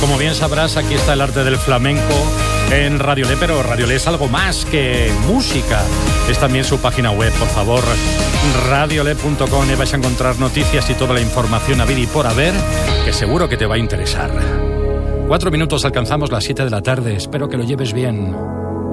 Como bien sabrás, aquí está el arte del flamenco en Radiolé, pero Radiolé es algo más que música. Es también su página web, por favor, radiolé.com, y vais a encontrar noticias y toda la información a ver y por haber, que seguro que te va a interesar. 4 minutos, alcanzamos las 7 de la tarde. Espero que lo lleves bien.